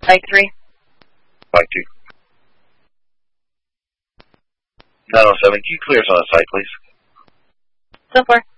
Mike 3. Mike 2. 907, can you clear us on the site, please? So far.